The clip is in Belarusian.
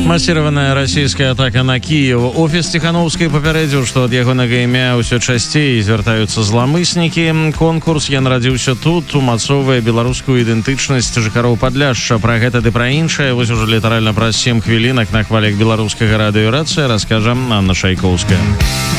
Масіраваная расійская атака на Кіев. Офіс Ціханаўскай папярэдзіў, што ад ягонага імя ўсё часцей звяртаюцца зламыснікі. Конкурс «Я нарадзіўся тут» умацоўвае беларускую ідэнтычнасць жыхароў Падляшша. Пра гэта ды пра іншае вось ужо літаральна праз 7 хвілінак на хвалях беларускага радыё «Рацыя» раскажа Анна Шайкоўская.